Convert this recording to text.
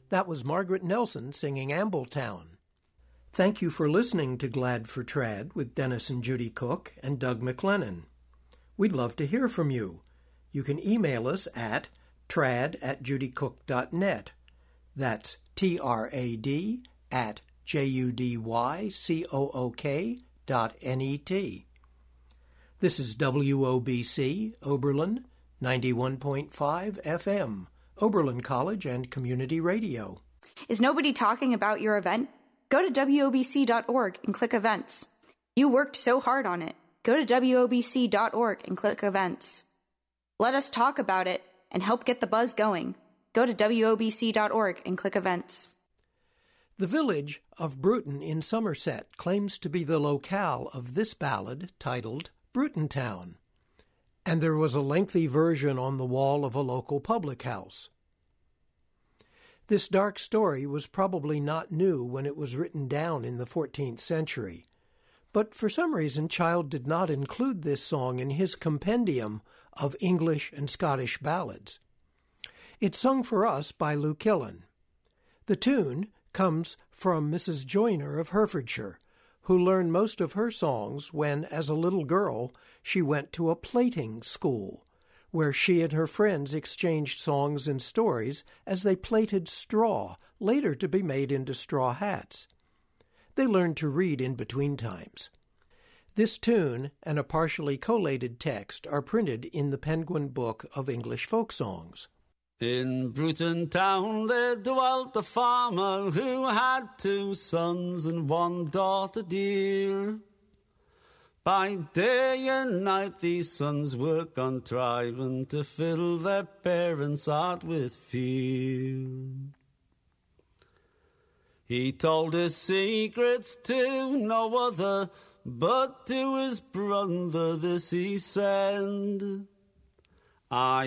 That was Margaret Nelson singing Ambletown. Thank you for listening to Glad for Trad with Dennis and Judy Cook and Doug McLennan. We'd love to hear from you. You can email us at trad@judycook.net. That's trad@judycook.net. This is WOBC, Oberlin, 91.5 FM, Oberlin College and Community Radio. Is nobody talking about your event? Go to WOBC.org and click Events. You worked so hard on it. Go to WOBC.org and click Events. Let us talk about it and help get the buzz going. Go to WOBC.org and click Events. The village of Bruton in Somerset claims to be the locale of this ballad titled Brutontown, and there was a lengthy version on the wall of a local public house. This dark story was probably not new when it was written down in the 14th century, but for some reason Child did not include this song in his compendium of English and Scottish ballads. It's sung for us by Lou Killen. The tune comes from Mrs. Joyner of Herefordshire, who learned most of her songs when, as a little girl, she went to a plaiting school, where she and her friends exchanged songs and stories as they plaited straw, later to be made into straw hats. They learned to read in between times. This tune and a partially collated text are printed in the Penguin Book of English Folk Songs. In Bruton town there dwelt a farmer who had 2 sons and 1 daughter dear. By day and night these sons were contriving to fill their parents' heart with fear. He told his secrets to no other, but to his brother this he said, I